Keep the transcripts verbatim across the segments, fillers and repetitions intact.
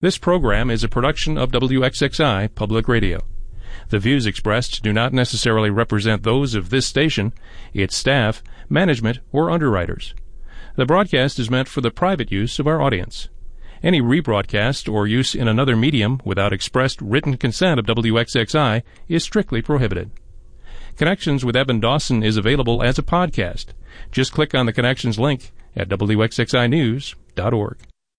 This program is a production of W X X I Public Radio. The views expressed do not necessarily represent those of this station, its staff, management, or underwriters. The broadcast is meant for the private use of our audience. Any rebroadcast or use in another medium without expressed written consent of W X X I is strictly prohibited. Connections with Evan Dawson is available as a podcast. Just click on the Connections link at W X X I news dot org.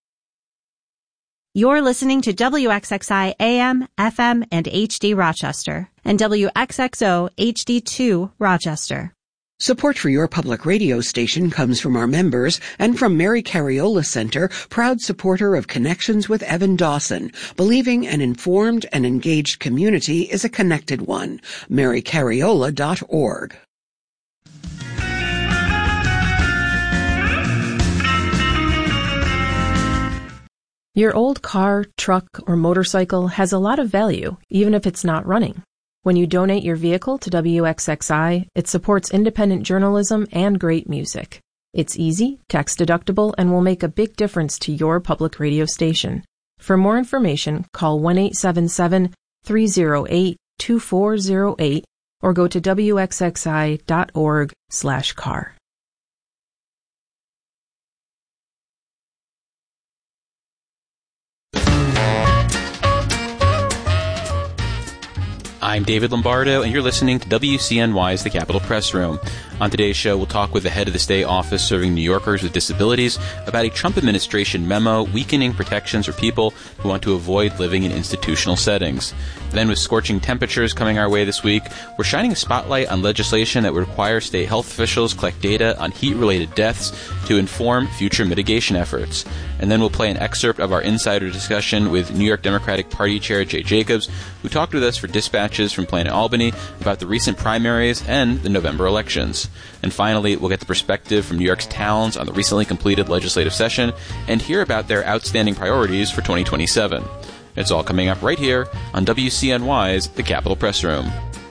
You're listening to W X X I A M, F M, and H D Rochester, and W X X O H D two Rochester. Support for your public radio station comes from our members and from Mary Cariola Center, proud supporter of Connections with Evan Dawson, believing an informed and engaged community is a connected one. mary cariola dot org. Your old car, truck, or motorcycle has a lot of value, even if it's not running. When you donate your vehicle to W X X I, it supports independent journalism and great music. It's easy, tax-deductible, and will make a big difference to your public radio station. For more information, call one eight seven seven, three oh eight, two four oh eight or go to W X X I dot org slash car. I'm David Lombardo, and you're listening to W C N Y's The Capitol Press Room. On today's show, we'll talk with the head of the state office serving New Yorkers with disabilities about a Trump administration memo weakening protections for people who want to avoid living in institutional settings. Then, with scorching temperatures coming our way this week, we're shining a spotlight on legislation that would require state health officials collect data on heat-related deaths to inform future mitigation efforts. And then we'll play an excerpt of our insider discussion with New York Democratic Party Chair Jay Jacobs, who talked with us for dispatches from Planet Albany about the recent primaries and the November elections. And finally, we'll get the perspective from New York's towns on the recently completed legislative session and hear about their outstanding priorities for twenty twenty-seven. It's all coming up right here on W C N Y's The Capitol Press Room.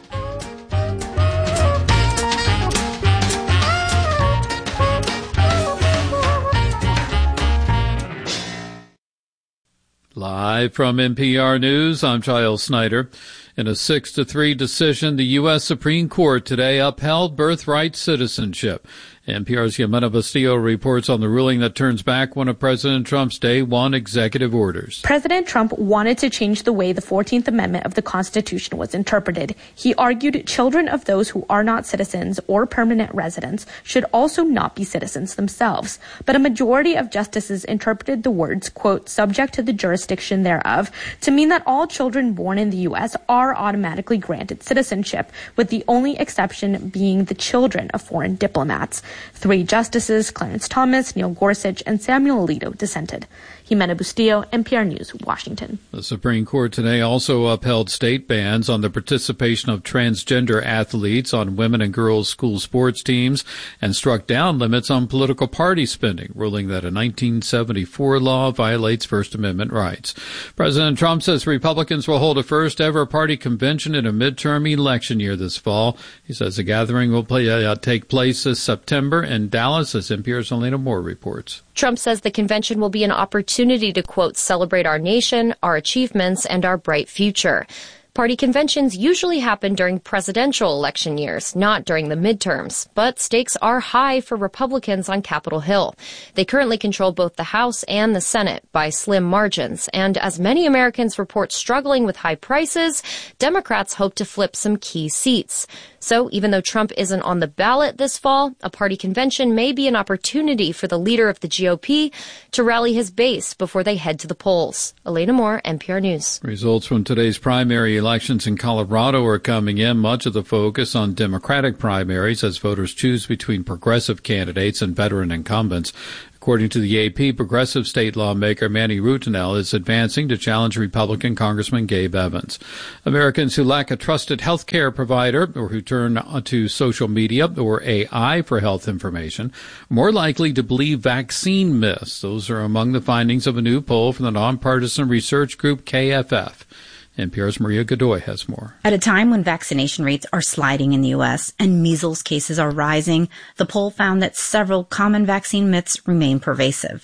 Live from N P R News, I'm Giles Snyder. In a six to three decision, the U S Supreme Court today upheld birthright citizenship. N P R's Yamena Bustillo reports on the ruling that turns back one of President Trump's day one executive orders. President Trump wanted to change the way the fourteenth Amendment of the Constitution was interpreted. He argued children of those who are not citizens or permanent residents should also not be citizens themselves. But a majority of justices interpreted the words, quote, subject to the jurisdiction thereof, to mean that all children born in the U S are automatically granted citizenship, with the only exception being the children of foreign diplomats. Three justices, Clarence Thomas, Neil Gorsuch, and Samuel Alito, dissented. Yamena Bustillo, N P R News, Washington. The Supreme Court today also upheld state bans on the participation of transgender athletes on women and girls school sports teams and struck down limits on political party spending, ruling that a nineteen seventy-four law violates First Amendment rights. President Trump says Republicans will hold a first-ever party convention in a midterm election year this fall. He says the gathering will play, uh, take place this September in Dallas, as N P R's Elena Moore reports. Trump says the convention will be an opportunity to, quote, celebrate our nation, our achievements, and our bright future. Party conventions usually happen during presidential election years, not during the midterms. But stakes are high for Republicans on Capitol Hill. They currently control both the House and the Senate by slim margins. And as many Americans report struggling with high prices, Democrats hope to flip some key seats. So even though Trump isn't on the ballot this fall, a party convention may be an opportunity for the leader of the G O P to rally his base before they head to the polls. Elena Moore, N P R News. Results from today's primary elections in Colorado are coming in. Much of the focus on Democratic primaries as voters choose between progressive candidates and veteran incumbents. According to the A P, progressive state lawmaker Manny Rutinel is advancing to challenge Republican Congressman Gabe Evans. Americans who lack a trusted health care provider or who turn to social media or A I for health information are more likely to believe vaccine myths. Those are among the findings of a new poll from the nonpartisan research group K F F. N P R's Maria Godoy has more. At a time when vaccination rates are sliding in the U S and measles cases are rising, the poll found that several common vaccine myths remain pervasive.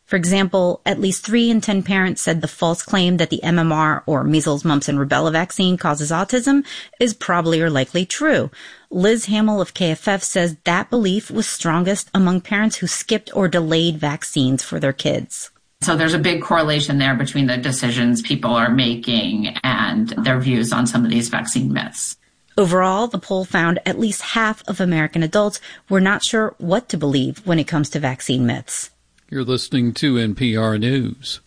For example, at least three in ten parents said the false claim that the M M R, or measles, mumps, and rubella vaccine causes autism is probably or likely true. Liz Hamill of K F F says that belief was strongest among parents who skipped or delayed vaccines for their kids. So there's a big correlation there between the decisions people are making and their views on some of these vaccine myths. Overall, the poll found at least half of American adults were not sure what to believe when it comes to vaccine myths. You're listening to N P R News.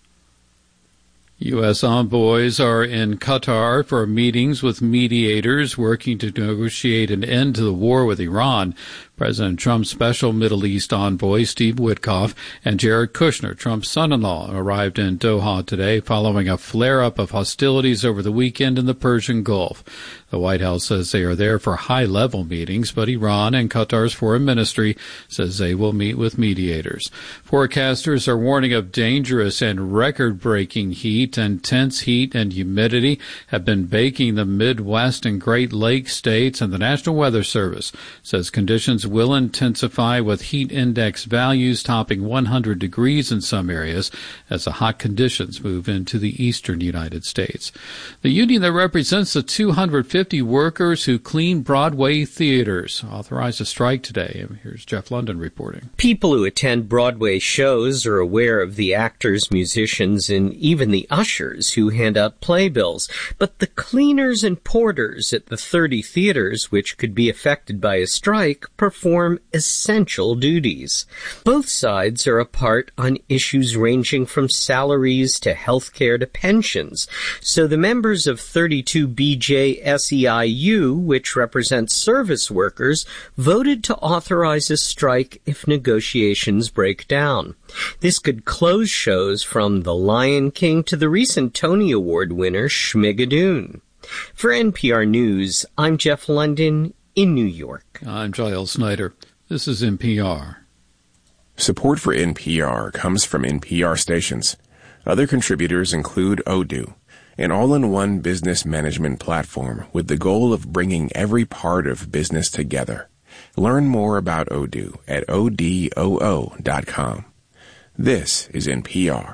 U S envoys are in Qatar for meetings with mediators working to negotiate an end to the war with Iran. President Trump's special Middle East envoy, Steve Witkoff, and Jared Kushner, Trump's son-in-law, arrived in Doha today following a flare-up of hostilities over the weekend in the Persian Gulf. The White House says they are there for high-level meetings, but Iran and Qatar's foreign ministry says they will meet with mediators. Forecasters are warning of dangerous and record-breaking heat. Intense heat and humidity have been baking the Midwest and Great Lakes states, and the National Weather Service says conditions will intensify with heat index values topping one hundred degrees in some areas as the hot conditions move into the eastern United States. The union that represents the two hundred fifty workers who clean Broadway theaters authorized a strike today. Here's Jeff London reporting. People who attend Broadway shows are aware of the actors, musicians, and even the ushers who hand out playbills. But the cleaners and porters at the thirty theaters, which could be affected by a strike, perform essential duties. Both sides are apart on issues ranging from salaries to health care to pensions. So the members of thirty-two B J S E I U, which represents service workers, voted to authorize a strike if negotiations break down. This could close shows from The Lion King to the recent Tony Award winner Schmigadoon. For N P R News, I'm Jeff London in New York. I'm Giles Snyder. This is N P R. Support for N P R comes from N P R stations. Other contributors include Odoo, an all-in-one business management platform with the goal of bringing every part of business together. Learn more about Odoo at odoo dot com. This is N P R.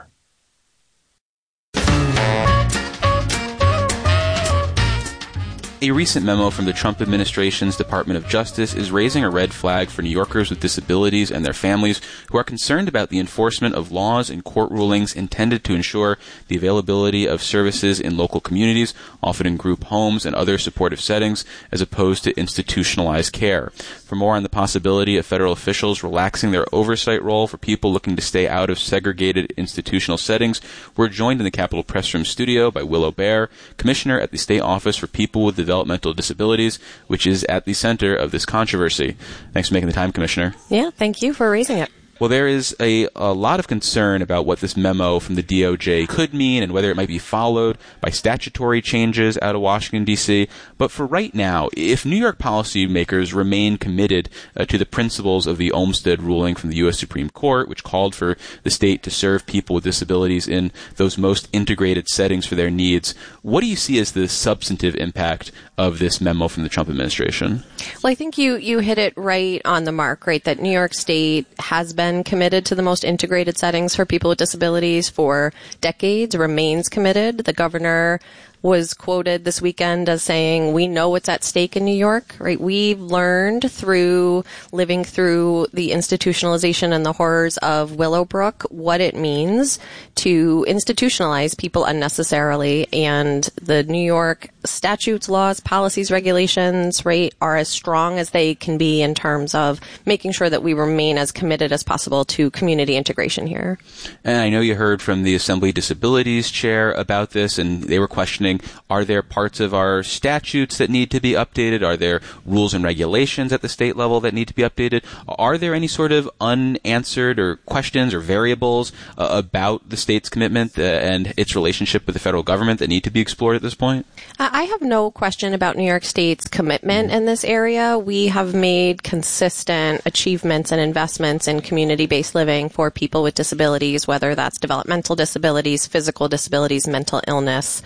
A recent memo from the Trump administration's Department of Justice is raising a red flag for New Yorkers with disabilities and their families who are concerned about the enforcement of laws and court rulings intended to ensure the availability of services in local communities, often in group homes and other supportive settings, as opposed to institutionalized care. For more on the possibility of federal officials relaxing their oversight role for people looking to stay out of segregated institutional settings, we're joined in the Capitol Press Room studio by Willow Baer, Commissioner at the State Office for People with Developmental Disabilities, which is at the center of this controversy. Thanks for making the time, Commissioner. Yeah, thank you for raising it. Well, there is a, a lot of concern about what this memo from the D O J could mean and whether it might be followed by statutory changes out of Washington, D C. But for right now, if New York policymakers remain committed uh, to the principles of the Olmstead ruling from the U S Supreme Court, which called for the state to serve people with disabilities in those most integrated settings for their needs, what do you see as the substantive impact of this memo from the Trump administration? Well, I think you, you hit it right on the mark, right, that New York State has been committed to the most integrated settings for people with disabilities for decades, remains committed. The governor was quoted this weekend as saying, we know what's at stake in New York, right? We've learned through living through the institutionalization and the horrors of Willowbrook what it means to institutionalize people unnecessarily. And the New York statutes, laws, policies, regulations, right, are as strong as they can be in terms of making sure that we remain as committed as possible to community integration here. And I know you heard from the Assembly Disabilities Chair about this, and they were questioning, are there parts of our statutes that need to be updated? Are there rules and regulations at the state level that need to be updated? Are there any sort of unanswered or questions or variables uh, about the state's commitment uh, and its relationship with the federal government that need to be explored at this point? I have no question about New York State's commitment in this area. We have made consistent achievements and investments in community-based living for people with disabilities, whether that's developmental disabilities, physical disabilities, mental illness. Um,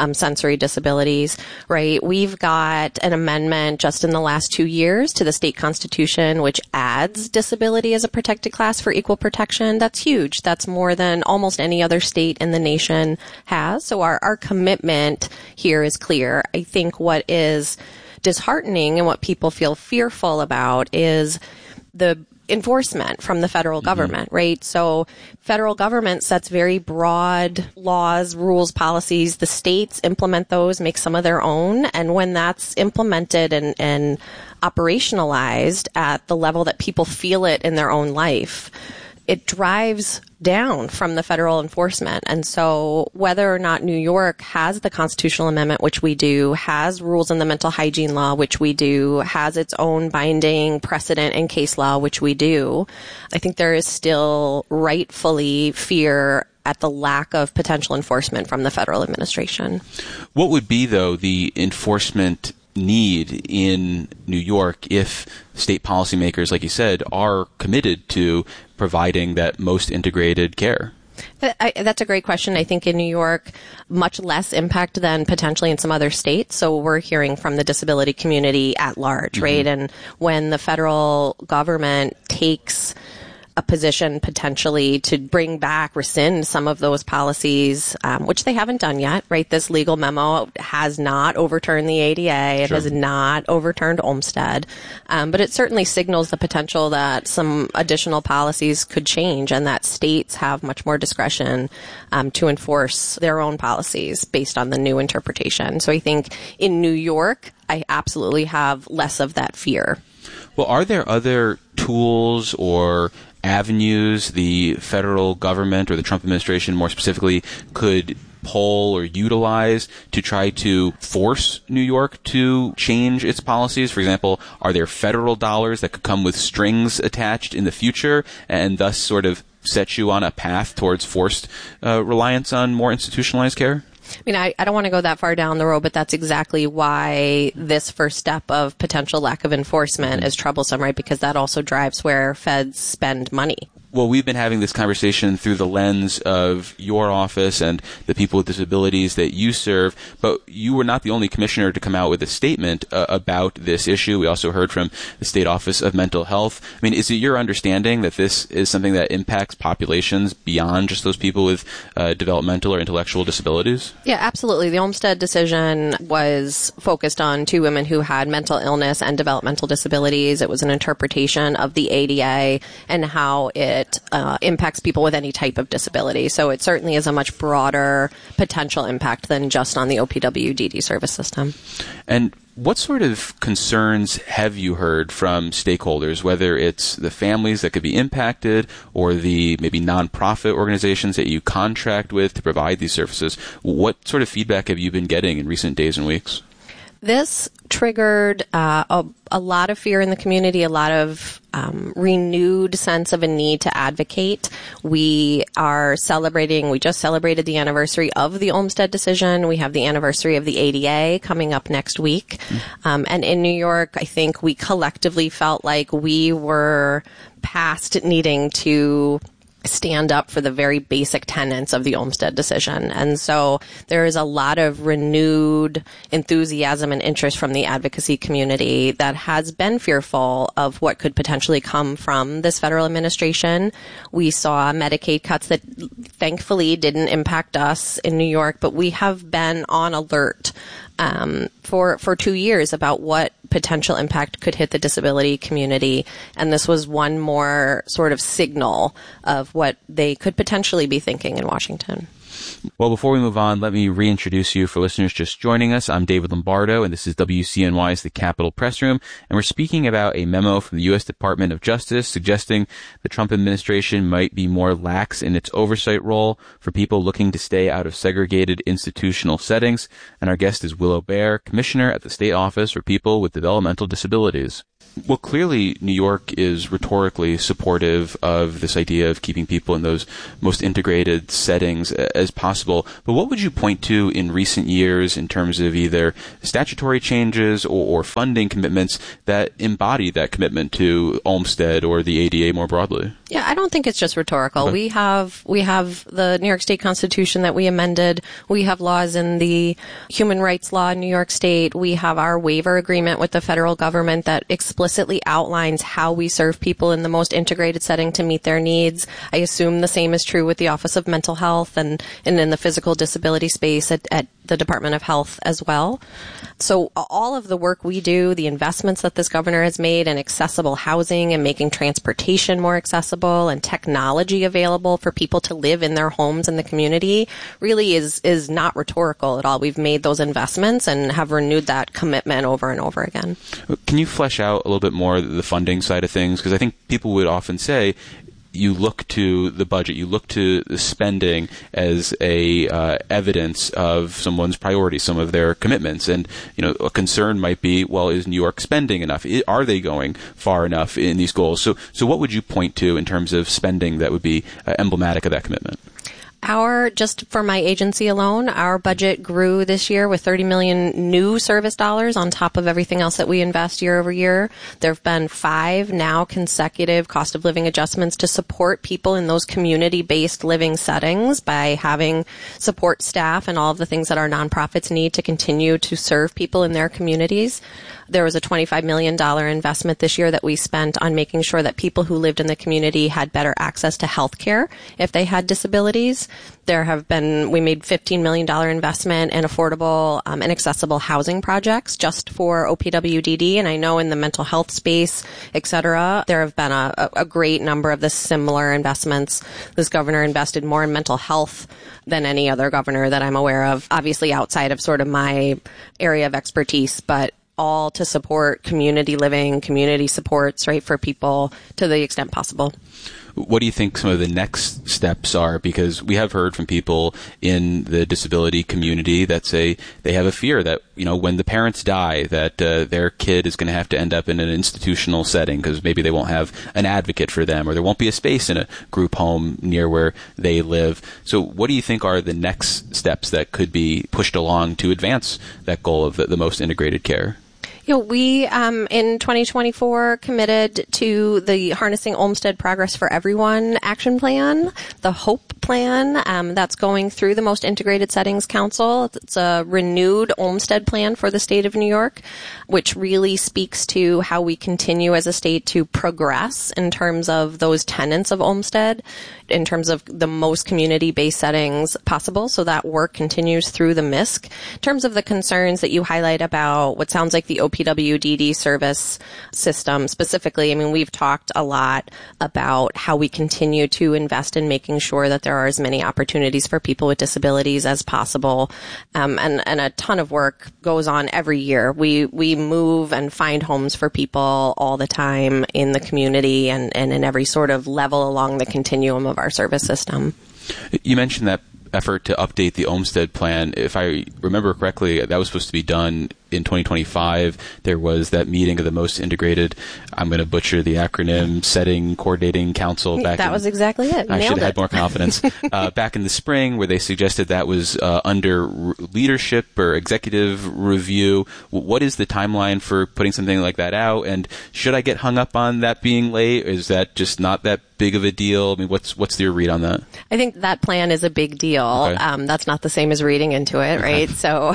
um, sensory disabilities, right? We've got an amendment just in the last two years to the state constitution, which adds disability as a protected class for equal protection. That's huge. That's more than almost any other state in the nation has. So our, our commitment here is clear. I think what is disheartening and what people feel fearful about is the enforcement from the federal government, mm-hmm. right? So federal government sets very broad laws, rules, policies. The states implement those, make some of their own. And when that's implemented and, and operationalized at the level that people feel it in their own life, it drives down from the federal enforcement. And so whether or not New York has the constitutional amendment, which we do, has rules in the mental hygiene law, which we do, has its own binding precedent and case law, which we do, I think there is still rightfully fear at the lack of potential enforcement from the federal administration. What would be, though, the enforcement need in New York if state policymakers, like you said, are committed to providing that most integrated care? I, that's a great question. I think in New York, much less impact than potentially in some other states. So we're hearing from the disability community at large, mm-hmm. right? And when the federal government takes a position potentially to bring back, rescind some of those policies, um, which they haven't done yet, right? This legal memo has not overturned the A D A. It sure. has not overturned Olmstead. Um, but it certainly signals the potential that some additional policies could change and that states have much more discretion um, to enforce their own policies based on the new interpretation. So I think in New York, I absolutely have less of that fear. Well, are there other tools or avenues the federal government or the Trump administration more specifically could pull or utilize to try to force New York to change its policies? For example, are there federal dollars that could come with strings attached in the future and thus sort of set you on a path towards forced uh, reliance on more institutionalized care? I mean, I, I don't want to go that far down the road, but that's exactly why this first step of potential lack of enforcement mm-hmm. is troublesome, right? Because that also drives where feds spend money. Well, we've been having this conversation through the lens of your office and the people with disabilities that you serve, but you were not the only commissioner to come out with a statement uh, about this issue. We also heard from the State Office of Mental Health. I mean, is it your understanding that this is something that impacts populations beyond just those people with uh, developmental or intellectual disabilities? Yeah, absolutely. The Olmstead decision was focused on two women who had mental illness and developmental disabilities. It was an interpretation of the A D A and how it Uh, impacts people with any type of disability. So it certainly is a much broader potential impact than just on the O P W D D service system. And what sort of concerns have you heard from stakeholders, whether it's the families that could be impacted or the maybe nonprofit organizations that you contract with to provide these services? What sort of feedback have you been getting in recent days and weeks? This triggered uh, a, a lot of fear in the community, a lot of um, renewed sense of a need to advocate. We are celebrating, we just celebrated the anniversary of the Olmstead decision. We have the anniversary of the A D A coming up next week. Mm-hmm. Um, and in New York, I think we collectively felt like we were past needing to stand up for the very basic tenets of the Olmstead decision. And so there is a lot of renewed enthusiasm and interest from the advocacy community that has been fearful of what could potentially come from this federal administration. We saw Medicaid cuts that thankfully didn't impact us in New York, but we have been on alert Um, for, for two years about what potential impact could hit the disability community. And this was one more sort of signal of what they could potentially be thinking in Washington. Well, before we move on, let me reintroduce you for listeners just joining us. I'm David Lombardo, and this is W C N Y's The Capitol Press Room, and we're speaking about a memo from the U S Department of Justice suggesting the Trump administration might be more lax in its oversight role for people looking to stay out of segregated institutional settings. And our guest is Willow Baer, Commissioner at the State Office for People with Developmental Disabilities. Well, clearly, New York is rhetorically supportive of this idea of keeping people in those most integrated settings as possible. But what would you point to in recent years in terms of either statutory changes or, or funding commitments that embody that commitment to Olmstead or the A D A more broadly? Yeah, I don't think it's just rhetorical. Okay. We have we have the New York State Constitution that we amended. We have laws in the human rights law in New York State. We have our waiver agreement with the federal government that explicitly outlines how we serve people in the most integrated setting to meet their needs. I assume the same is true with the Office of Mental Health and, and in the physical disability space at, at the Department of Health as well. So all of the work we do, the investments that this governor has made in accessible housing and making transportation more accessible and technology available for people to live in their homes in the community really is, is not rhetorical at all. We've made those investments and have renewed that commitment over and over again. Can you flesh out a little bit more the funding side of things? Because I think people would often say, you look to the budget, you look to the spending as a uh, evidence of someone's priorities, some of their commitments. And, you know, a concern might be, well, is New York spending enough? Are they going far enough in these goals? So, so what would you point to in terms of spending that would be uh, emblematic of that commitment? Our, just for my agency alone, our budget grew this year with thirty million new service dollars on top of everything else that we invest year over year. There have been five now consecutive cost of living adjustments to support people in those community-based living settings by having support staff and all of the things that our nonprofits need to continue to serve people in their communities. There was a twenty-five million dollars investment this year that we spent on making sure that people who lived in the community had better access to health care if they had disabilities. There have been, we made fifteen million dollars investment in affordable um, and accessible housing projects just for O P W D D. And I know in the mental health space, et cetera, there have been a, a great number of the similar investments. This governor invested more in mental health than any other governor that I'm aware of, obviously outside of sort of my area of expertise, but all to support community living, community supports, right, for people to the extent possible. What do you think some of the next steps are? Because we have heard from people in the disability community that say they have a fear that, you know, when the parents die, that uh, their kid is going to have to end up in an institutional setting because maybe they won't have an advocate for them or there won't be a space in a group home near where they live. So what do you think are the next steps that could be pushed along to advance that goal of the, the most integrated care? You know, we, um, in twenty twenty-four committed to the Harnessing Olmstead Progress for Everyone action plan, the HOPE plan, um, that's going through the Most Integrated Settings Council. It's a renewed Olmstead plan for the state of New York, which really speaks to how we continue as a state to progress in terms of those tenets of Olmstead, in terms of the most community-based settings possible. So that work continues through the M I S C. In terms of the concerns that you highlight about what sounds like the O P W D D service system specifically, I mean, we've talked a lot about how we continue to invest in making sure that there are as many opportunities for people with disabilities as possible. Um, and, and a ton of work goes on every year. We, we move and find homes for people all the time in the community and, and in every sort of level along the continuum of our service system. You mentioned that effort to update the Olmstead plan. If I remember correctly, that was supposed to be done in twenty twenty-five. There was that meeting of the most integrated, I'm going to butcher the acronym, setting coordinating council. Back that in, was exactly it. I Nailed should have it. had more confidence. uh, back in the spring, where they suggested that was uh, under r- leadership or executive review. What is the timeline for putting something like that out? And should I get hung up on that being late? Is that just not that big of a deal? I mean, what's what's your read on that? I think that plan is a big deal. Okay. Um, that's not the same as reading into it, right? Okay. So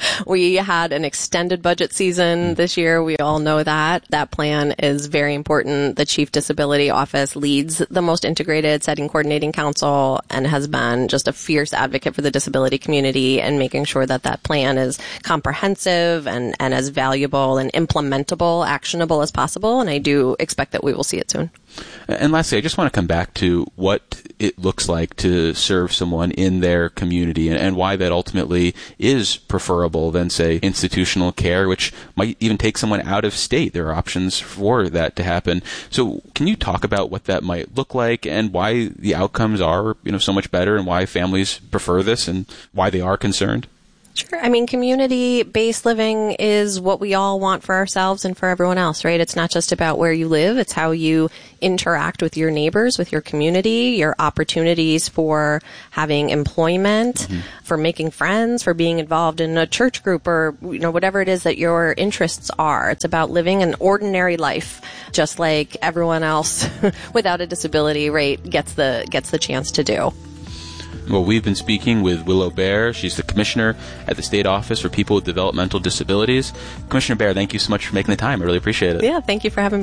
we had an extended budget season this year. We all know that. That plan is very important. The Chief Disability Office leads the Most Integrated Setting Coordinating Council and has been just a fierce advocate for the disability community and making sure that that plan is comprehensive and, and as valuable and implementable, actionable as possible. And I do expect that we will see it soon. And lastly, I just want to come back to what it looks like to serve someone in their community and, and why that ultimately is preferable than, say, institutional care, which might even take someone out of state. There are options for that to happen. So can you talk about what that might look like and why the outcomes are, you know, so much better and why families prefer this and why they are concerned? Sure. I mean, community-based living is what we all want for ourselves and for everyone else, right? It's not just about where you live. It's how you interact with your neighbors, with your community, your opportunities for having employment, mm-hmm. for making friends, for being involved in a church group or, you know, whatever it is that your interests are. It's about living an ordinary life, just like everyone else without a disability, right, gets the, gets the chance to do. Well, we've been speaking with Willow Baer. She's the commissioner at the State Office for People with Developmental Disabilities. Commissioner Baer, thank you so much for making the time. I really appreciate it. Yeah, thank you for having me.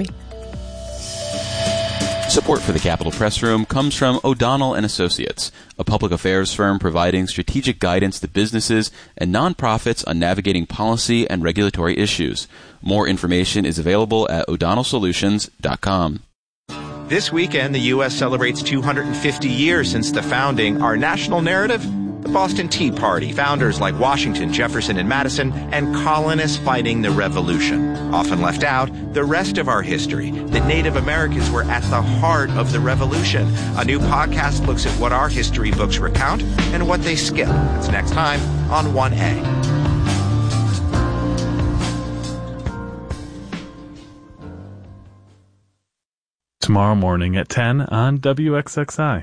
Support for the Capitol Press Room comes from O'Donnell and Associates, a public affairs firm providing strategic guidance to businesses and nonprofits on navigating policy and regulatory issues. More information is available at o'donnell solutions dot com. This weekend, the U S celebrates two hundred fifty years since the founding. Our national narrative? The Boston Tea Party, founders like Washington, Jefferson, and Madison, and colonists fighting the Revolution. Often left out, the rest of our history, that Native Americans were at the heart of the Revolution. A new podcast looks at what our history books recount and what they skip. That's next time on one A. Tomorrow morning at ten on W X X I.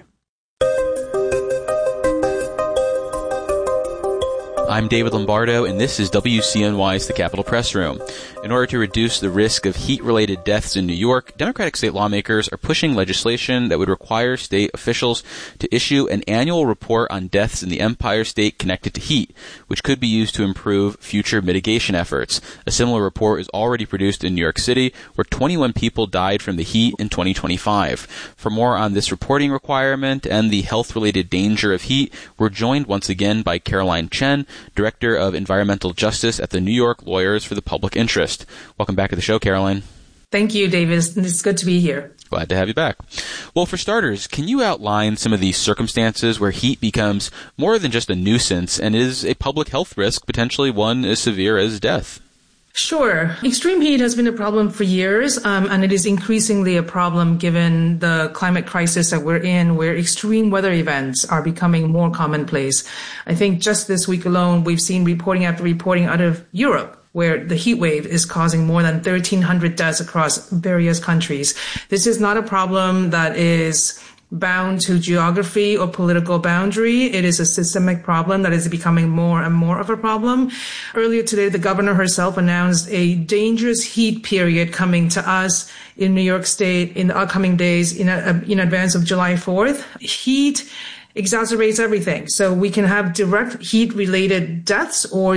I'm David Lombardo, and this is W C N Y's The Capitol Press Room. In order to reduce the risk of heat-related deaths in New York, Democratic state lawmakers are pushing legislation that would require state officials to issue an annual report on deaths in the Empire State connected to heat, which could be used to improve future mitigation efforts. A similar report is already produced in New York City, where twenty-one people died from the heat in twenty twenty-five. For more on this reporting requirement and the health-related danger of heat, we're joined once again by Caroline Chen, Director of Environmental Justice at the New York Lawyers for the Public Interest. Welcome back to the show, Caroline. Thank you, David. It's good to be here. Glad to have you back. Well, for starters, can you outline some of these circumstances where heat becomes more than just a nuisance and is a public health risk, potentially one as severe as death? Sure. Extreme heat has been a problem for years, um, and it is increasingly a problem given the climate crisis that we're in, where extreme weather events are becoming more commonplace. I think just this week alone, we've seen reporting after reporting out of Europe, where the heat wave is causing more than thirteen hundred deaths across various countries. This is not a problem that is bound to geography or political boundary. It is a systemic problem that is becoming more and more of a problem. Earlier today, the governor herself announced a dangerous heat period coming to us in New York State in the upcoming days in, a, in advance of July fourth. Heat exacerbates everything. So we can have direct heat-related deaths or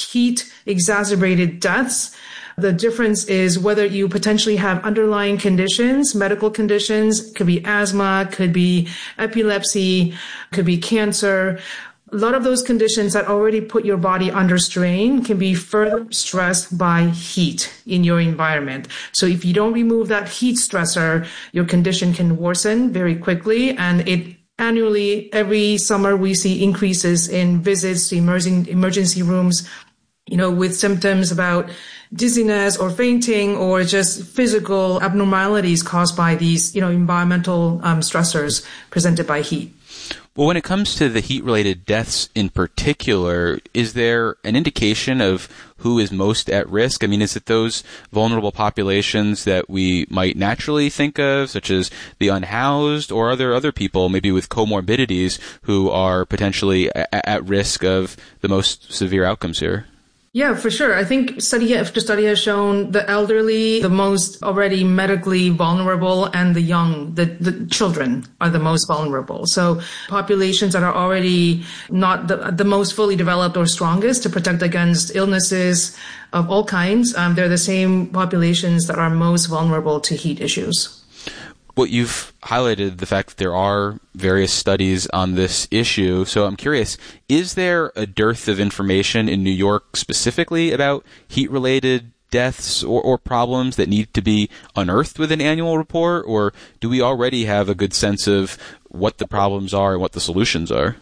heat-exacerbated deaths. The difference is whether you potentially have underlying conditions, medical conditions, could be asthma, could be epilepsy, could be cancer. A lot of those conditions that already put your body under strain can be further stressed by heat in your environment. So if you don't remove that heat stressor, your condition can worsen very quickly, and it annually, every summer, we see increases in visits to emerging emergency rooms, you know, with symptoms about dizziness or fainting or just physical abnormalities caused by these, you know, environmental um, stressors presented by heat. Well, when it comes to the heat-related deaths in particular, is there an indication of who is most at risk? I mean, is it those vulnerable populations that we might naturally think of, such as the unhoused, or are there other people, maybe with comorbidities, who are potentially a- at risk of the most severe outcomes here? Yeah, for sure. I think study after study has shown the elderly, the most already medically vulnerable, and the young, the, the children are the most vulnerable. So populations that are already not the, the most fully developed or strongest to protect against illnesses of all kinds, um, they're the same populations that are most vulnerable to heat issues. Well, you've highlighted the fact that there are various studies on this issue. So I'm curious, is there a dearth of information in New York specifically about heat-related deaths or, or problems that need to be unearthed with an annual report? Or do we already have a good sense of what the problems are and what the solutions are?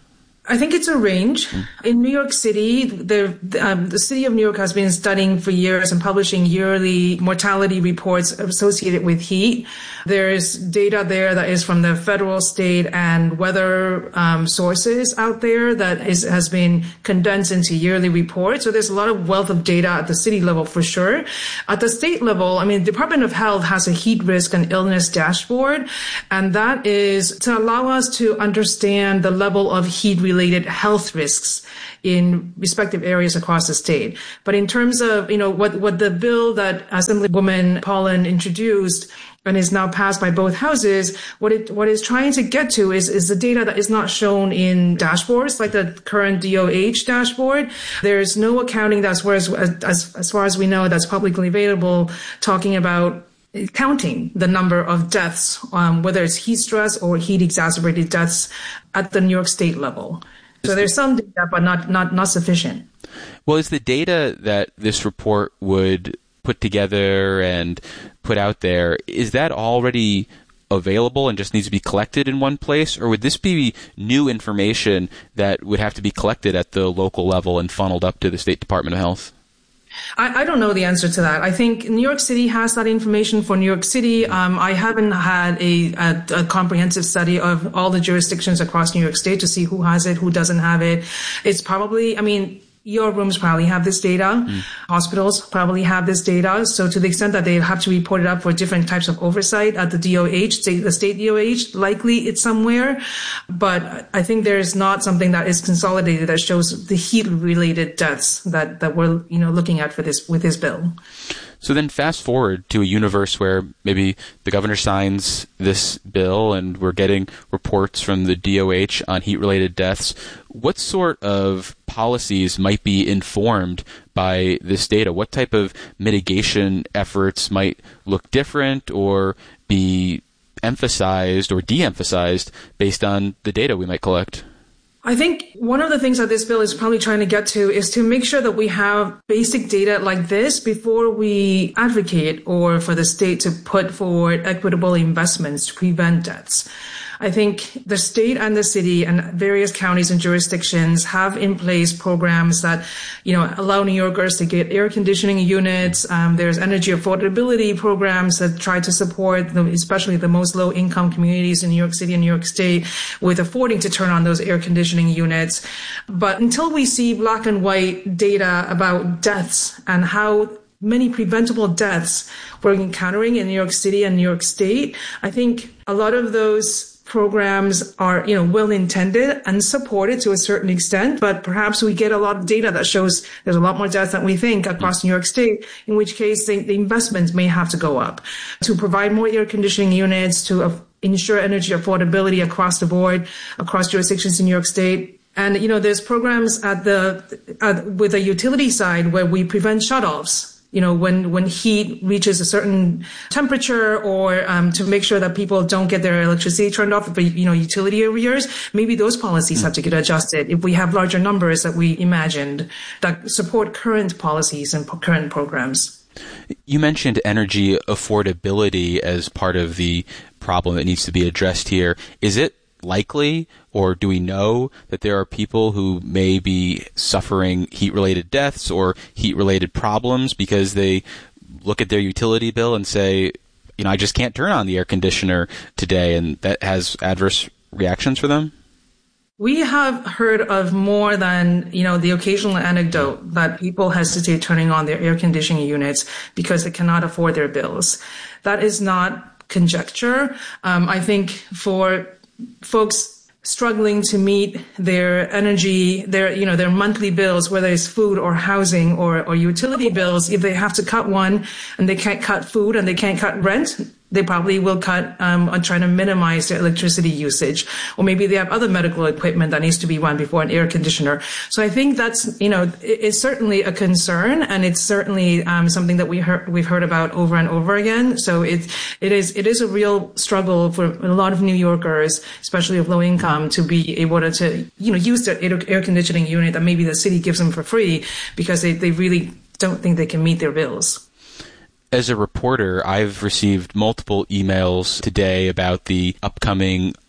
I think it's a range. In New York City, the, um, the city of New York has been studying for years and publishing yearly mortality reports associated with heat. There's data there that is from the federal, state, and weather um, sources out there that is, has been condensed into yearly reports. So there's a lot of wealth of data at the city level for sure. At the state level, I mean, the Department of Health has a heat risk and illness dashboard, and that is to allow us to understand the level of heat-related related health risks in respective areas across the state. But in terms of, you know, what, what the bill that Assemblywoman Pollen introduced and is now passed by both houses, what it what it's trying to get to is, is the data that is not shown in dashboards like the current D O H dashboard. There's no accounting that's where, as, as, as far as we know, that's publicly available, talking about counting the number of deaths, um, whether it's heat stress or heat exacerbated deaths at the New York State level. So there's some data, but not, not, not sufficient. Well, is the data that this report would put together and put out there, is that already available and just needs to be collected in one place? Or would this be new information that would have to be collected at the local level and funneled up to the State Department of Health? I, I don't know the answer to that. I think New York City has that information for New York City. Um, I haven't had a, a, a comprehensive study of all the jurisdictions across New York State to see who has it, who doesn't have it. It's probably, I mean, your rooms probably have this data. Mm. Hospitals probably have this data. So to the extent that they have to report it up for different types of oversight at the D O H, the state D O H, likely it's somewhere. But I think there's not something that is consolidated that shows the heat-related deaths that, that we're, you know, looking at for this with this bill. So then fast forward to a universe where maybe the governor signs this bill and we're getting reports from the D O H on heat-related deaths. What sort of policies might be informed by this data? What type of mitigation efforts might look different or be emphasized or de-emphasized based on the data we might collect? I think one of the things that this bill is probably trying to get to is to make sure that we have basic data like this before we advocate or for the state to put forward equitable investments to prevent deaths. I think the state and the city and various counties and jurisdictions have in place programs that, you know, allow New Yorkers to get air conditioning units. Um, there's energy affordability programs that try to support the, especially the most low income communities in New York City and New York State with affording to turn on those air conditioning units. But until we see black and white data about deaths and how many preventable deaths we're encountering in New York City and New York State, I think a lot of those programs are, you know, well intended and supported to a certain extent, but perhaps we get a lot of data that shows there's a lot more deaths than we think across New York State, in which case the, the investments may have to go up to provide more air conditioning units, to uh, ensure energy affordability across the board, across jurisdictions in New York State. And, you know, there's programs at the, at, with the utility side where we prevent shutoffs. You know, when, when heat reaches a certain temperature, or um, to make sure that people don't get their electricity turned off for, you know, utility arrears, maybe those policies mm. have to get adjusted if we have larger numbers that we imagined that support current policies and po- current programs. You mentioned energy affordability as part of the problem that needs to be addressed here. Is it likely, or do we know that there are people who may be suffering heat-related deaths or heat-related problems because they look at their utility bill and say, you know, I just can't turn on the air conditioner today, and that has adverse reactions for them? We have heard of more than, you know, the occasional anecdote that people hesitate turning on their air conditioning units because they cannot afford their bills. That is not conjecture. Um, I think for folks struggling to meet their energy, their, you know, their monthly bills, whether it's food or housing or, or utility bills, if they have to cut one and they can't cut food and they can't cut rent, they probably will cut um, on trying to minimize their electricity usage. Or maybe they have other medical equipment that needs to be run before an air conditioner. So I think that's, you know, it, it's certainly a concern, and it's certainly um, something that we heard, we've heard about over and over again. So it, it is it is a real struggle for a lot of New Yorkers, especially of low income, to be able to, to you know, use their air conditioning unit that maybe the city gives them for free because they, they really don't think they can meet their bills. As a reporter, I've received multiple emails today about the upcoming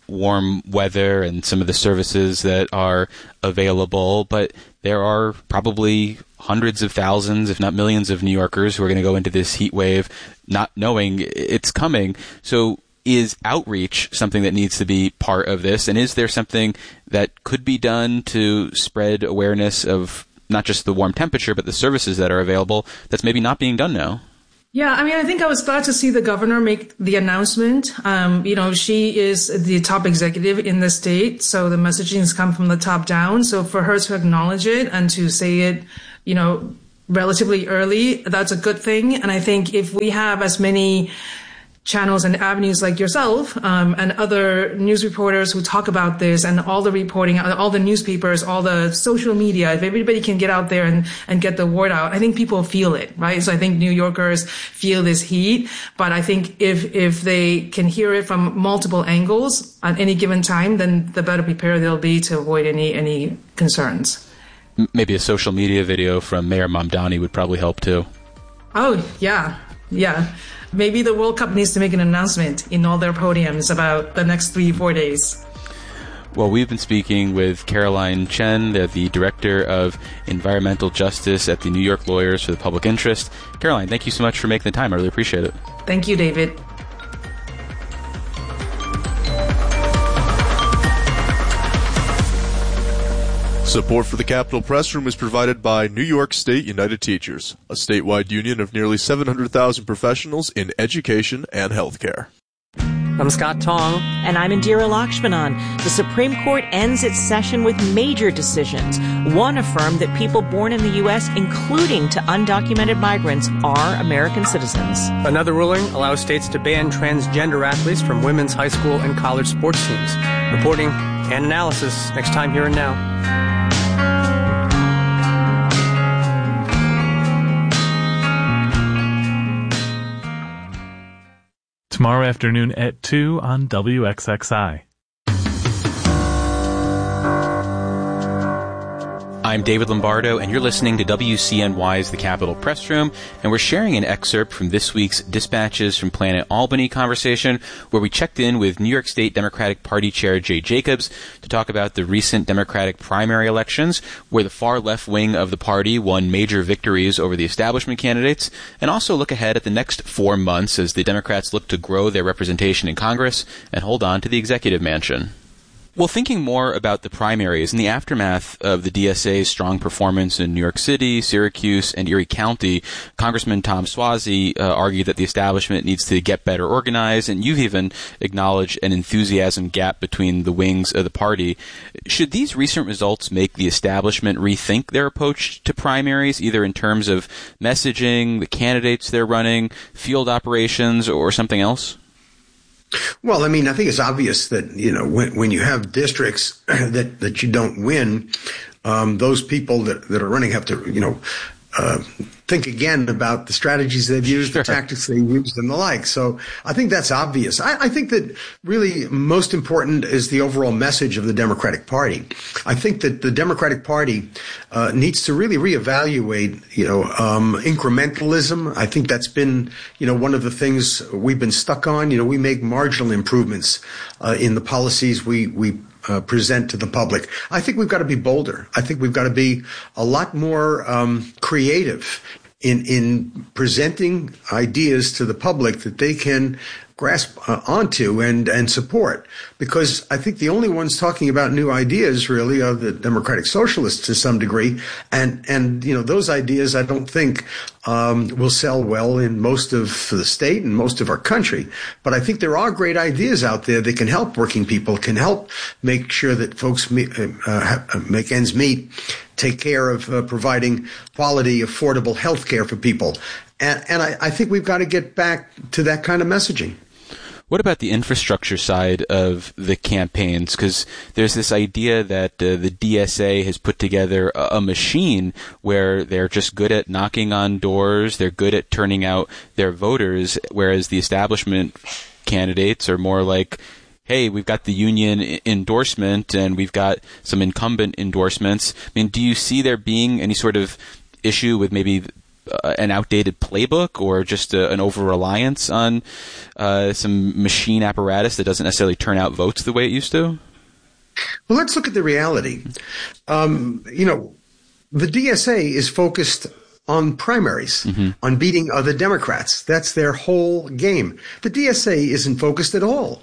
warm weather and some of the services that are available, but there are probably hundreds of thousands, if not millions, of New Yorkers who are going to go into this heat wave not knowing it's coming. So is outreach something that needs to be part of this? And is there something that could be done to spread awareness of not just the warm temperature, but the services that are available that's maybe not being done now? Yeah, I mean, I think I was glad to see the governor make the announcement. Um, you know, she is the top executive in the state, so the messaging has come from the top down. So for her to acknowledge it and to say it, you know, relatively early, that's a good thing. And I think if we have as many channels and avenues like yourself um, and other news reporters who talk about this, and all the reporting, all the newspapers, all the social media, if everybody can get out there and, and get the word out, I think people feel it, right? So I think New Yorkers feel this heat, but I think if if they can hear it from multiple angles at any given time, then the better prepared they'll be to avoid any any concerns. Maybe a social media video from Mayor Mamdani would probably help too. Oh, yeah, yeah. Maybe the World Cup needs to make an announcement in all their podiums about the next three, four days. Well, we've been speaking with Caroline Chen, the, the Director of Environmental Justice at the New York Lawyers for the Public Interest. Caroline, thank you so much for making the time. I really appreciate it. Thank you, David. Support for the Capitol Press Room is provided by New York State United Teachers, a statewide union of nearly seven hundred thousand professionals in education and healthcare. I'm Scott Tong. And I'm Indira Lakshmanan. The Supreme Court ends its session with major decisions. One affirmed that people born in the U S, including to undocumented migrants, are American citizens. Another ruling allows states to ban transgender athletes from women's high school and college sports teams. Reporting and analysis next time Here and Now. Tomorrow afternoon at two on W X X I. I'm David Lombardo, and you're listening to W C N Y's The Capitol Press Room, and we're sharing an excerpt from this week's Dispatches from Planet Albany conversation, where we checked in with New York State Democratic Party Chair Jay Jacobs to talk about the recent Democratic primary elections, where the far left wing of the party won major victories over the establishment candidates, and also look ahead at the next four months as the Democrats look to grow their representation in Congress and hold on to the executive mansion. Well, thinking more about the primaries in the aftermath of the D S A's strong performance in New York City, Syracuse, and Erie County, Congressman Tom Suozzi uh, argued that the establishment needs to get better organized, and you've even acknowledged an enthusiasm gap between the wings of the party. Should these recent results make the establishment rethink their approach to primaries, either in terms of messaging, the candidates they're running, field operations, or something else? Well, I mean, I think it's obvious that, you know, when, when you have districts that, that you don't win, um, those people that, that are running have to, you know, uh, think again about the strategies they've used, sure. the tactics they used, and the like. So I think that's obvious. I, I think that really most important is the overall message of the Democratic Party. I think that the Democratic Party uh, needs to really reevaluate, you know, um, incrementalism. I think that's been, you know, one of the things we've been stuck on. You know, we make marginal improvements uh, in the policies we we. Uh, present to the public. I think we've got to be bolder. I think we've got to be a lot more um, creative in in presenting ideas to the public that they can grasp uh, onto and and support. Because I think the only ones talking about new ideas really are the Democratic Socialists to some degree, and and you know those ideas I don't think um, will sell well in most of the state and most of our country. But I think there are great ideas out there that can help working people, can help make sure that folks meet, uh, make ends meet, take care of uh, providing quality, affordable health care for people. And, and I, I think we've got to get back to that kind of messaging. What about the infrastructure side of the campaigns? Because there's this idea that uh, the D S A has put together a, a machine where they're just good at knocking on doors, they're good at turning out their voters, whereas the establishment candidates are more like, hey, we've got the union endorsement and we've got some incumbent endorsements. I mean, do you see there being any sort of issue with maybe uh, an outdated playbook or just a, an over-reliance on uh, some machine apparatus that doesn't necessarily turn out votes the way it used to? Well, let's look at the reality. Um, you know, the D S A is focused on primaries, mm-hmm. on beating other Democrats. That's their whole game. The D S A isn't focused at all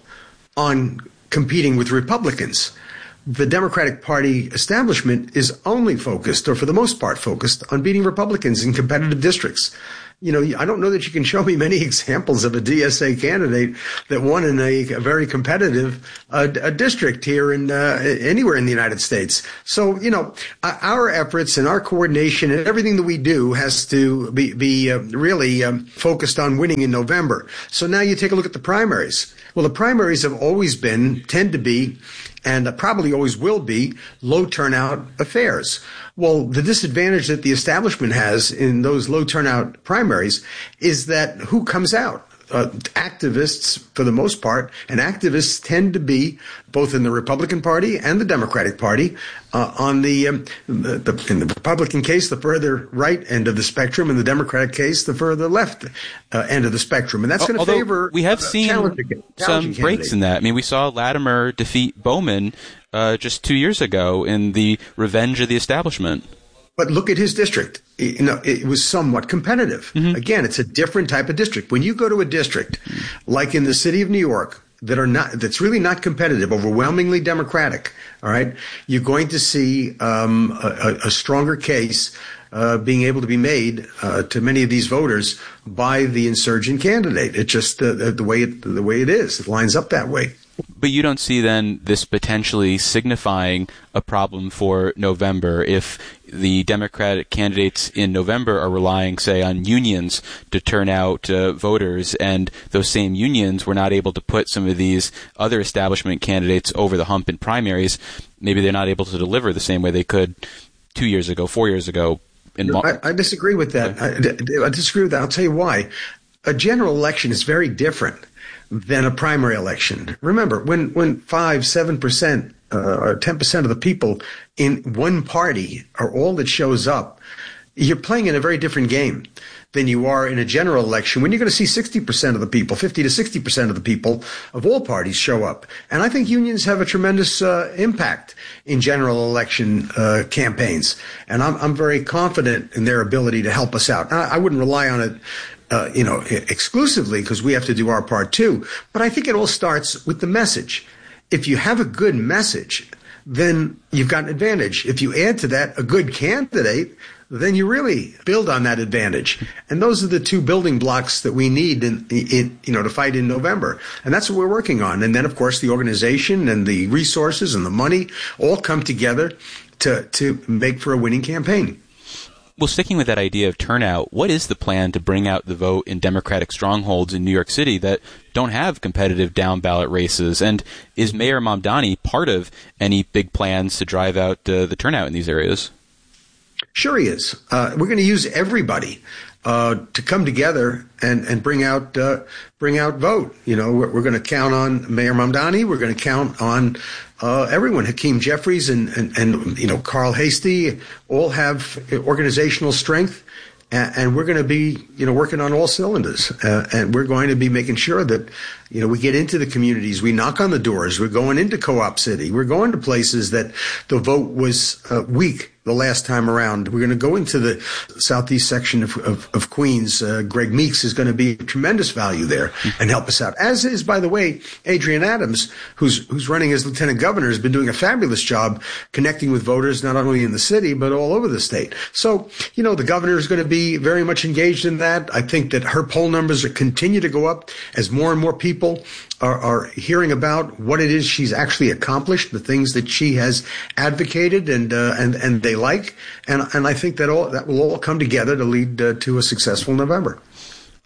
on competing with Republicans. The Democratic Party establishment is only focused, or for the most part focused, on beating Republicans in competitive districts. You know, I don't know that you can show me many examples of a D S A candidate that won in a, a very competitive uh, a district here in uh, anywhere in the United States. So, you know, our efforts and our coordination and everything that we do has to be, be uh, really um, focused on winning in November. So now you take a look at the primaries. Well, the primaries have always been, tend to be, and probably always will be, low turnout affairs. Well, the disadvantage that the establishment has in those low turnout primaries is that who comes out? Uh, activists, for the most part, and activists tend to be both in the Republican Party and the Democratic Party. Uh, on the, um, the, the in the Republican case, the further right end of the spectrum, in the Democratic case, the further left uh, end of the spectrum, and that's going to favor. We have uh, seen challenging, some breaks in that. I mean, we saw Latimer defeat Bowman uh, just two years ago in the Revenge of the Establishment. But look at his district. You know, it was somewhat competitive. Mm-hmm. Again, it's a different type of district. When you go to a district like in the city of New York that are not, that's really not competitive, overwhelmingly Democratic, all right, you're going to see um, a, a stronger case uh, being able to be made uh, to many of these voters by the insurgent candidate. It's just uh, the way it, the way it is. It lines up that way. But you don't see then this potentially signifying a problem for November if the Democratic candidates in November are relying, say, on unions to turn out uh, voters, and those same unions were not able to put some of these other establishment candidates over the hump in primaries. Maybe they're not able to deliver the same way they could two years ago, four years ago. In Mo- I, I disagree with that. I, I disagree with that. I'll tell you why. A general election is very different than a primary election. Remember, when, when five, seven percent uh, or ten percent of the people in one party are all that shows up, you're playing in a very different game than you are in a general election when you're going to see sixty percent of the people, fifty to sixty percent of the people of all parties show up. And I think unions have a tremendous uh, impact in general election uh, campaigns. And I'm, I'm very confident in their ability to help us out. I, I wouldn't rely on it Uh, you know, exclusively, because we have to do our part too. But I think it all starts with the message. If you have a good message, then you've got an advantage. If you add to that a good candidate, then you really build on that advantage. And those are the two building blocks that we need in, in, you know, to fight in November. And that's what we're working on. And then, of course, the organization and the resources and the money all come together to, to make for a winning campaign. Well, sticking with that idea of turnout, what is the plan to bring out the vote in Democratic strongholds in New York City that don't have competitive down-ballot races? And is Mayor Mamdani part of any big plans to drive out uh, the turnout in these areas? Sure he is. Uh, we're going to use everybody uh, to come together and, and bring out uh, bring out vote. You know, we're, we're going to count on Mayor Mamdani. We're going to count on uh, everyone. Hakeem Jeffries and, and, and, you know, Carl Hastie all have organizational strength. And, and we're going to be, you know, working on all cylinders. Uh, and we're going to be making sure that, you know, we get into the communities. We knock on the doors. We're going into Co-op City. We're going to places that the vote was uh, weak the last time around. We're going to go into the southeast section of, of, of Queens. Uh, Greg Meeks is going to be tremendous value there and help us out. As is, by the way, Adrian Adams, who's who's running as lieutenant governor, has been doing a fabulous job connecting with voters not only in the city but all over the state. So, you know, the governor is going to be very much engaged in that. I think that her poll numbers are continue to go up as more and more people are, are hearing about what it is she's actually accomplished, the things that she has advocated and uh, and and they like, and and I think that all that will all come together to lead uh, to a successful November.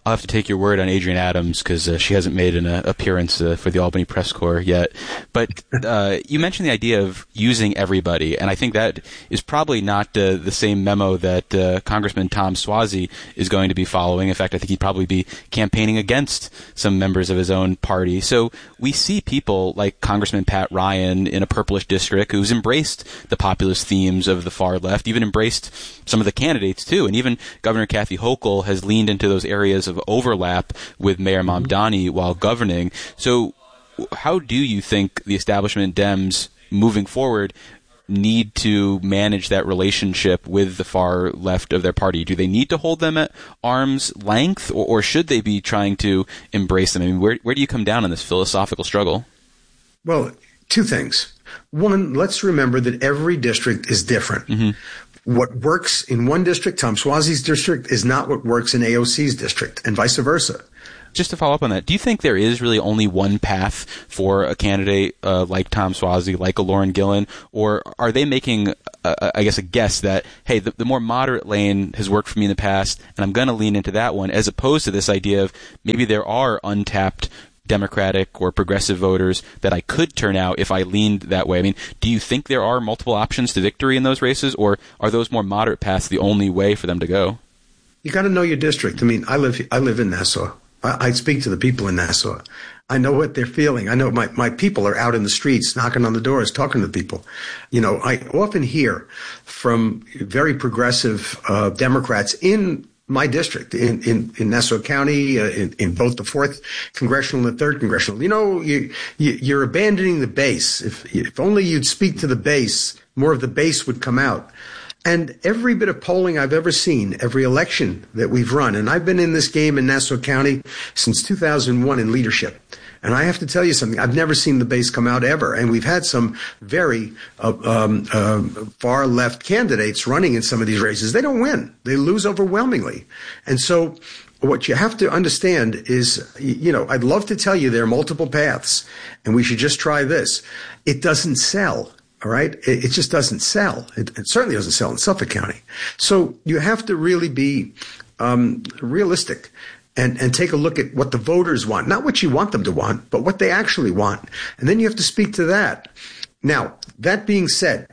I'll have to take your word on Adrienne Adams because uh, she hasn't made an uh, appearance uh, for the Albany Press Corps yet. But uh, you mentioned the idea of using everybody, and I think that is probably not uh, the same memo that uh, Congressman Tom Suozzi is going to be following. In fact, I think he'd probably be campaigning against some members of his own party. So we see people like Congressman Pat Ryan in a purplish district who's embraced the populist themes of the far left, even embraced some of the candidates too, and even Governor Kathy Hochul has leaned into those areas of overlap with Mayor Mamdani while governing. So how do you think the establishment Dems moving forward need to manage that relationship with the far left of their party? Do they need to hold them at arm's length, or, or should they be trying to embrace them? I mean, where, where do you come down on this philosophical struggle? Well, two things. One, let's remember that every district is different. Mm-hmm. What works in one district, Tom Suozzi's district, is not what works in A O C's district, and vice versa. Just to follow up on that, do you think there is really only one path for a candidate uh, like Tom Suozzi, like a Lauren Gillen, or are they making, uh, I guess, a guess that, hey, the, the more moderate lane has worked for me in the past, and I'm going to lean into that one, as opposed to this idea of maybe there are untapped Democratic or progressive voters that I could turn out if I leaned that way? I mean, do you think there are multiple options to victory in those races, or are those more moderate paths the only way for them to go? You got to know your district. I mean, I live I live in Nassau. I, I speak to the people in Nassau. I know what they're feeling. I know my, my people are out in the streets, knocking on the doors, talking to people. You know, I often hear from very progressive uh, Democrats in my district, in, in, in Nassau County, uh, in, in both the fourth congressional and the third congressional. You know, you, you, you're abandoning the base. If, if only you'd speak to the base, more of the base would come out. And every bit of polling I've ever seen, every election that we've run, and I've been in this game in Nassau County since two thousand one in leadership. And I have to tell you something, I've never seen the base come out ever. And we've had some very uh, um, uh, far left candidates running in some of these races. They don't win. They lose overwhelmingly. And so what you have to understand is, you know, I'd love to tell you there are multiple paths and we should just try this. It doesn't sell. All right. It, it just doesn't sell. It, it certainly doesn't sell in Suffolk County. So you have to really be um, realistic. And, and take a look at what the voters want, not what you want them to want, but what they actually want. And then you have to speak to that. Now, that being said,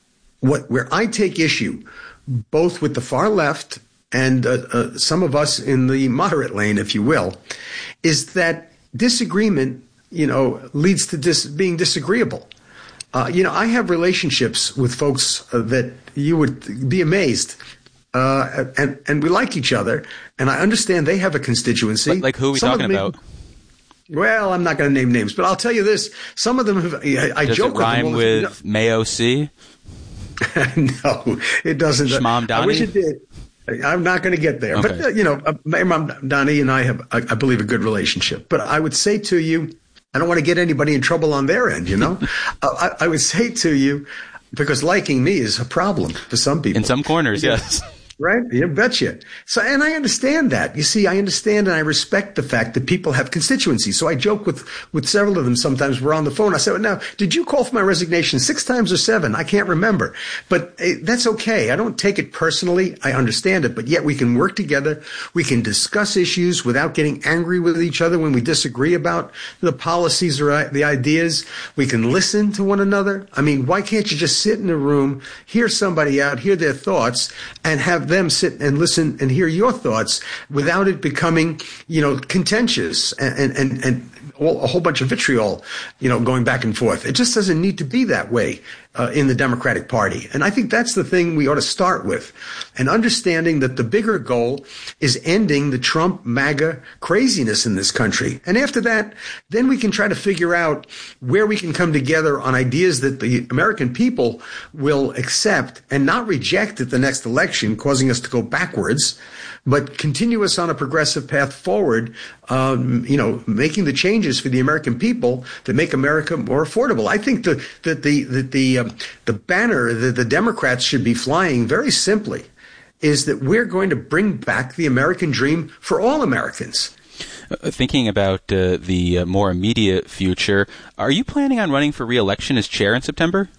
what where I take issue, both with the far left and uh, uh, some of us in the moderate lane, if you will, is that disagreement, you know, leads to dis- being disagreeable. Uh, you know, I have relationships with folks uh, that you would be amazed. Uh, and, and we like each other, and I understand they have a constituency. Like, like who are we Some talking about? May, well, I'm not going to name names, but I'll tell you this. Some of them have, I, I Does joke it rhyme with them. with Mayo C? No, it doesn't. Shmamdani? I wish it did. I'm not going to get there. Okay. But, uh, you know, uh, Mayor Mamdani and I have, I, I believe, a good relationship. But I would say to you, I don't want to get anybody in trouble on their end, you know? uh, I, I would say to you, because liking me is a problem for some people. In some corners, yes. Right? You betcha. So, and I understand that. You see, I understand and I respect the fact that people have constituencies. So I joke with, with several of them sometimes. We're on the phone. I say, well, now, did you call for my resignation six times or seven? I can't remember. But uh, that's okay. I don't take it personally. I understand it. But yet we can work together. We can discuss issues without getting angry with each other when we disagree about the policies or the ideas. We can listen to one another. I mean, why can't you just sit in a room, hear somebody out, hear their thoughts, and have them sit and listen and hear your thoughts without it becoming, you know, contentious and, and, and a whole bunch of vitriol, you know, going back and forth. It just doesn't need to be that way uh, in the Democratic Party. And I think that's the thing we ought to start with, and understanding that the bigger goal is ending the Trump MAGA craziness in this country. And after that, then we can try to figure out where we can come together on ideas that the American people will accept and not reject at the next election, causing us to go backwards, but continue us on a progressive path forward, um, you know, making the changes for the American people that make America more affordable. I think the, that the, that the, um, the banner that the Democrats should be flying very simply is that we're going to bring back the American dream for all Americans. Uh, thinking about uh, the uh, more immediate future, are you planning on running for re-election as chair in September?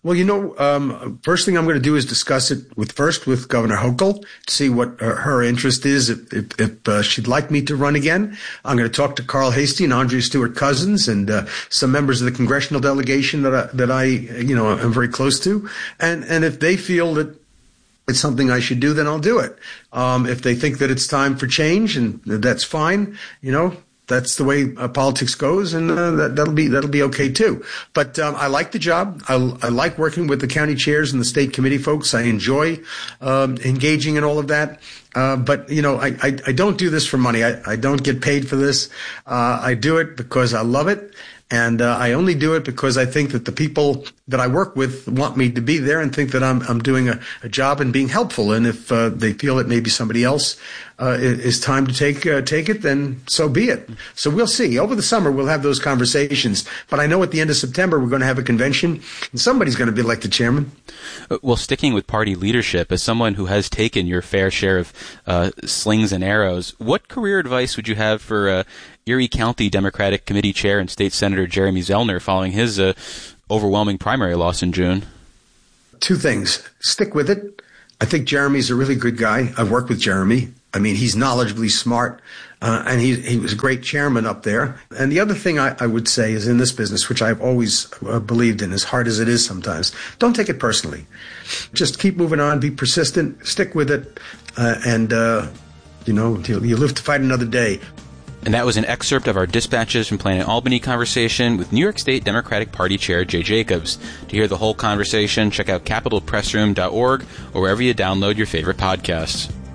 Well, you know, um, first thing I'm going to do is discuss it with first with Governor Hochul to see what her, her interest is. If, if, if uh, she'd like me to run again, I'm going to talk to Carl Hastie and Andrea Stewart Cousins and uh, some members of the congressional delegation that I, that I, you know, am very close to. And and if they feel that it's something I should do, then I'll do it. Um, if they think that it's time for change, and that's fine, you know. That's the way uh, politics goes, and uh, that, that'll be that'll be okay too. But um, I like the job. I, I like working with the county chairs and the state committee folks. I enjoy um, engaging in all of that. Uh, but you know, I, I I don't do this for money. I, I don't get paid for this. Uh, I do it because I love it. And uh, I only do it because I think that the people that I work with want me to be there and think that I'm I'm doing a, a job and being helpful. And if uh, they feel that maybe somebody else uh, is time to take uh, take it, then so be it. So we'll see. Over the summer, we'll have those conversations. But I know at the end of September, we're going to have a convention, and somebody's going to be elected chairman. Well, sticking with party leadership, as someone who has taken your fair share of uh, slings and arrows, what career advice would you have for uh, Erie County Democratic Committee Chair and State Senator Jeremy Zellner following his uh, overwhelming primary loss in June? Two things. Stick with it. I think Jeremy's a really good guy. I've worked with Jeremy. I mean, he's knowledgeably smart, uh, and he he was a great chairman up there. And the other thing I, I would say is in this business, which I've always uh, believed in, as hard as it is sometimes, don't take it personally. Just keep moving on, be persistent, stick with it, uh, and, uh, you know, you, you live to fight another day. And that was an excerpt of our Dispatches from Planet Albany conversation with New York State Democratic Party Chair Jay Jacobs. To hear the whole conversation, check out capitol press room dot org or wherever you download your favorite podcasts.